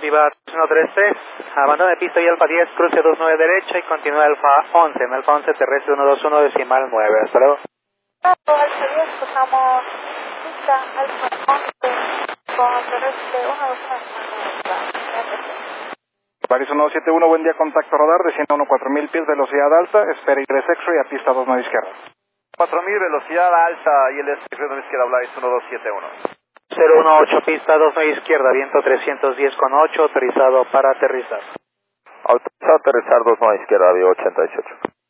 Viva 133, abandone pista y Alfa 10, cruce 29 derecha y continúa Alfa 11, en Alfa 11 terrestre 121 decimal 9, hasta luego. Alfa 10, cruzamos pista Alfa 11 con terrestre 121 decimal 9. Paris 171, buen día, contacto radar, desciende 14000 pies, velocidad alta, espera y 3 X-ray a pista 29 izquierda. 4000, velocidad alta y el de izquierda, Blaise 1271. 018 pista 29 izquierda, viento 310,8, autorizado para aterrizar. Autorizado a aterrizar 29 izquierda, avión 88.